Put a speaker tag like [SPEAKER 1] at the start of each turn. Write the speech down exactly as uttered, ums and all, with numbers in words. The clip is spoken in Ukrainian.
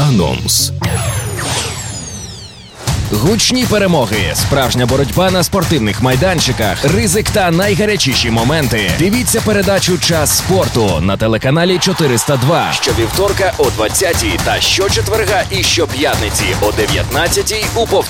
[SPEAKER 1] Анонс.
[SPEAKER 2] Гучні перемоги, справжня боротьба на спортивних майданчиках, ризик та найгарячіші моменти. Дивіться передачу «Час спорту» на телеканалі чотириста два щовівторка о двадцятій та щочетверга і щоп'ятниці о дев'ятнадцятій у повторі.